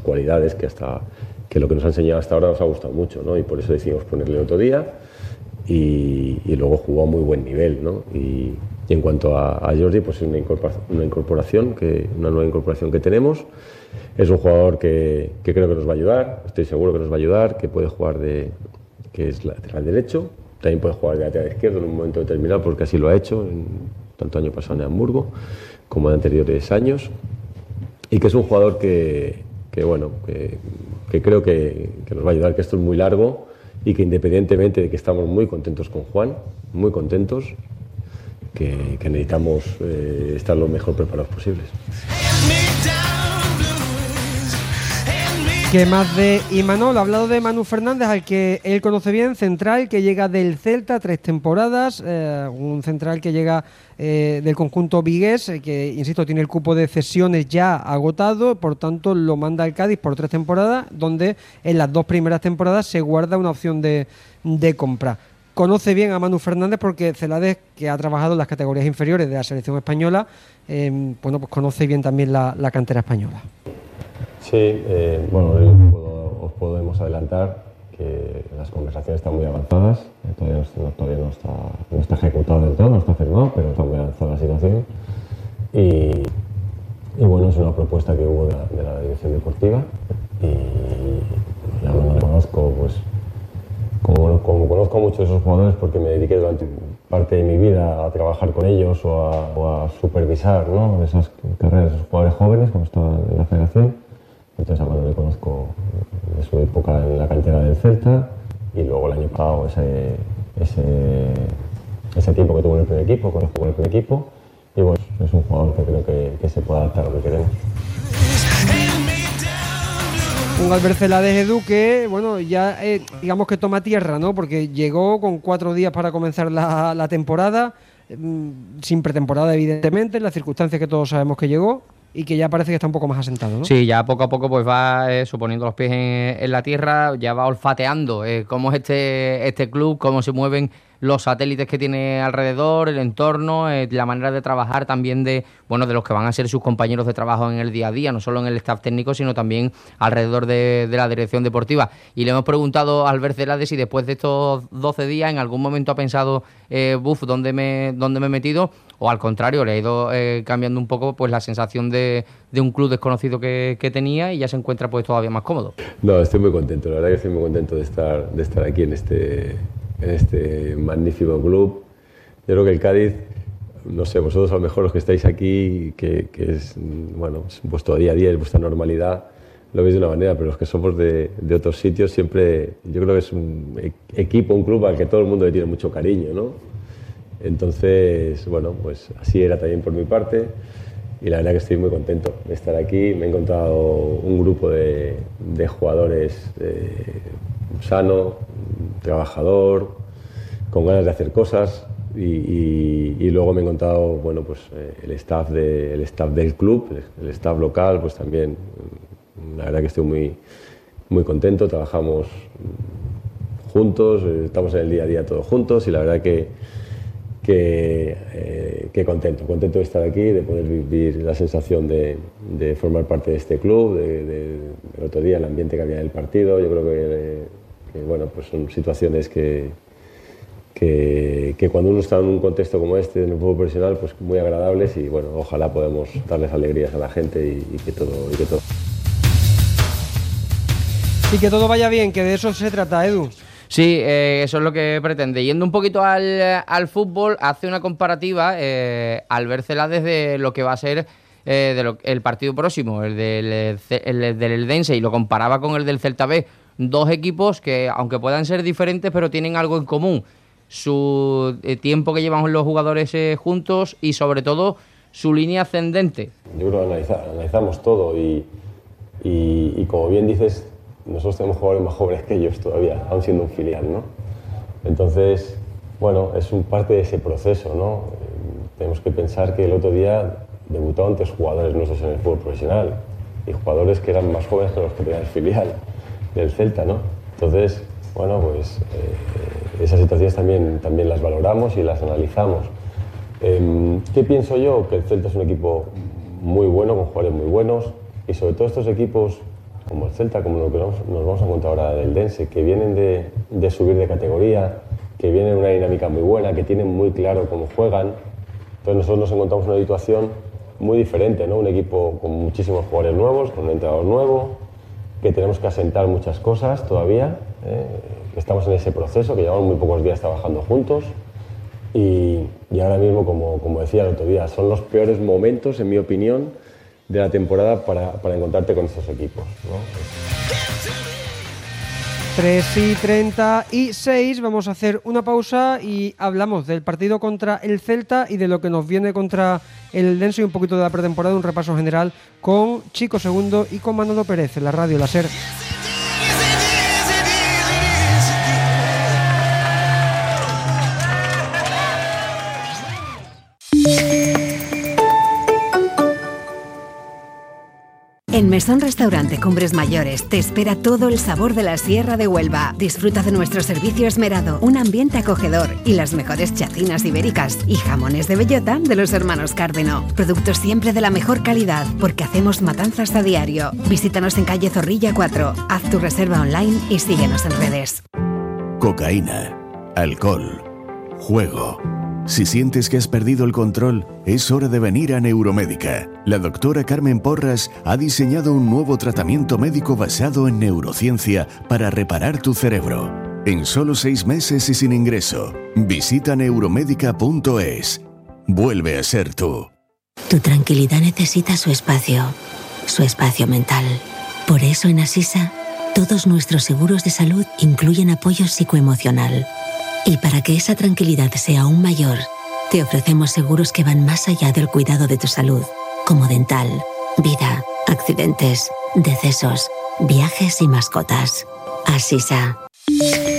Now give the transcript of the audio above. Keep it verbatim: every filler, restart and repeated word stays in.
sus cualidades, que hasta que lo que nos ha enseñado hasta ahora nos ha gustado mucho, ¿no? Y por eso decidimos ponerle otro día y, y luego jugó a muy buen nivel, ¿no? Y, y en cuanto a, a Jordi, pues es una incorporación, una incorporación que, una nueva incorporación que tenemos. Es un jugador que, que creo que nos va a ayudar, estoy seguro que nos va a ayudar, que puede jugar de, que es lateral derecho, también puede jugar de lateral izquierdo en un momento determinado, porque así lo ha hecho, en, tanto año pasado en Hamburgo como en anteriores años, y que es un jugador que, que bueno, que, que creo que, que nos va a ayudar, que esto es muy largo y que independientemente de que estamos muy contentos con Juan, muy contentos, que, que necesitamos eh, estar lo mejor preparados posibles. ¿Qué más de Imanol? Ha hablado de Manu Fernández, al que él conoce bien, central que llega del Celta, tres temporadas, eh, un central que llega eh, del conjunto vigués, eh, que, insisto, tiene el cupo de cesiones ya agotado, por tanto lo manda al Cádiz por tres temporadas, donde en las dos primeras temporadas se guarda una opción de, de compra. Conoce bien a Manu Fernández porque Celades, que ha trabajado en las categorías inferiores de la selección española, eh, bueno, pues conoce bien también la, la cantera española. Sí, eh, bueno, os, puedo, os podemos adelantar que las conversaciones están muy avanzadas, eh, todavía, no, todavía no, está, no está ejecutado del todo, no está firmado, pero está muy avanzada la situación. Y, y bueno, es una propuesta que hubo de la, de la dirección deportiva y ya no la conozco, pues como, como conozco a muchos de esos jugadores porque me dediqué durante parte de mi vida a trabajar con ellos o a, o a supervisar, ¿no?, esas carreras de esos jugadores jóvenes cuando estaban en la federación. Entonces a Manu le conozco de su época en la cantera del Celta y luego el año pasado ese, ese, ese tiempo que tuvo en el primer equipo, cuando jugó en el primer equipo, y bueno, es un jugador que creo que, que se puede adaptar a lo que queremos. Un Albert Celades, Edu, que bueno, ya eh, digamos que toma tierra, ¿no? Porque llegó con cuatro días para comenzar la, la temporada, eh, sin pretemporada evidentemente, en las circunstancias que todos sabemos que llegó, y que ya parece que está un poco más asentado, ¿no? Sí, ya poco a poco pues va eh, suponiendo los pies en, en la tierra, ya va olfateando eh, cómo es este, este club, cómo se mueven los satélites que tiene alrededor, el entorno, eh, la manera de trabajar también de, bueno, de los que van a ser sus compañeros de trabajo en el día a día, no solo en el staff técnico, sino también alrededor de, de la dirección deportiva. Y le hemos preguntado a Albert Celades si después de estos doce días en algún momento ha pensado, eh, buf, ¿dónde me, dónde me he metido? O al contrario, le ha ido eh, cambiando un poco pues la sensación de, de un club desconocido que, que tenía y ya se encuentra pues todavía más cómodo. No, estoy muy contento, la verdad que estoy muy contento de estar, de estar aquí en este, en este magnífico club. Yo creo que el Cádiz, no sé, vosotros a lo mejor los que estáis aquí, que, que es, bueno, es vuestro día a día, es vuestra normalidad, lo veis de una manera, pero los que somos de, de otros sitios siempre, yo creo que es un equipo, un club al que todo el mundo le tiene mucho cariño, ¿no? Entonces, bueno, pues así era también por mi parte y la verdad que estoy muy contento de estar aquí. Me he encontrado un grupo de, de jugadores eh, sano, trabajador, con ganas de hacer cosas y, y, y luego me he encontrado, bueno, pues eh, el staff de, el staff del club, el, el staff local, pues también la verdad que estoy muy, muy contento. Trabajamos juntos, estamos en el día a día todos juntos y la verdad que Que, eh, que contento, contento de estar aquí, de poder vivir la sensación de, de formar parte de este club, de, de, del otro día, el ambiente que había en el partido. Yo creo que, que bueno, pues son situaciones que, que, que cuando uno está en un contexto como este, en el fútbol profesional, pues muy agradables y bueno, ojalá podamos darles alegrías a la gente y, y, que, todo, y que todo. Y que todo vaya bien, que de eso se trata, Edu. Sí, eh, eso es lo que pretende. Yendo un poquito al, al fútbol, hace una comparativa eh, Albert Celades de lo que va a ser eh, de lo, el partido próximo, el del, el del Eldense, y lo comparaba con el del Celta B. Dos equipos que, aunque puedan ser diferentes, pero tienen algo en común. Su eh, tiempo que llevan los jugadores eh, juntos y, sobre todo, su línea ascendente. Yo creo que analiza, analizamos todo y, y, y, como bien dices, nosotros tenemos jugadores más jóvenes que ellos todavía, aún siendo un filial, ¿no? Entonces, bueno, es un parte de ese proceso, ¿no? Eh, tenemos que pensar que el otro día debutaron tres jugadores nuestros en el fútbol profesional y jugadores que eran más jóvenes que los que tenía el filial del Celta, ¿no? Entonces, bueno, pues eh, esas situaciones también, también las valoramos y las analizamos. Eh, ¿Qué pienso yo? Que el Celta es un equipo muy bueno, con jugadores muy buenos y sobre todo estos equipos como el Celta, como lo que nos, nos vamos a encontrar ahora del Dense, que vienen de, de subir de categoría, que vienen en una dinámica muy buena, que tienen muy claro cómo juegan. Entonces nosotros nos encontramos en una situación muy diferente, ¿no? Un equipo con muchísimos jugadores nuevos, con un entrenador nuevo, que tenemos que asentar muchas cosas todavía, ¿eh? Que estamos en ese proceso, que llevamos muy pocos días trabajando juntos y, y ahora mismo, como, como decía el otro día, son los peores momentos, en mi opinión, de la temporada para, para encontrarte con estos equipos, ¿no? tres y treinta y seis, vamos a hacer una pausa y hablamos del partido contra el Celta y de lo que nos viene contra el Dense y un poquito de la pretemporada, un repaso general con Chico Segundo y con Manolo Pérez en la radio La SER. En Mesón Restaurante Cumbres Mayores te espera todo el sabor de la Sierra de Huelva. Disfruta de nuestro servicio esmerado, un ambiente acogedor y las mejores chacinas ibéricas y jamones de bellota de los hermanos Cárdeno. Productos siempre de la mejor calidad porque hacemos matanzas a diario. Visítanos en calle Zorrilla cuatro, haz tu reserva online y síguenos en redes. Cocaína, alcohol, juego. Si sientes que has perdido el control, es hora de venir a Neuromédica. La doctora Carmen Porras ha diseñado un nuevo tratamiento médico basado en neurociencia para reparar tu cerebro. En solo seis meses y sin ingreso. Visita neuromédica punto es. Vuelve a ser tú. Tu tranquilidad necesita su espacio, su espacio mental. Por eso en Asisa, todos nuestros seguros de salud incluyen apoyo psicoemocional. Y para que esa tranquilidad sea aún mayor, te ofrecemos seguros que van más allá del cuidado de tu salud, como dental, vida, accidentes, decesos, viajes y mascotas. Asisa.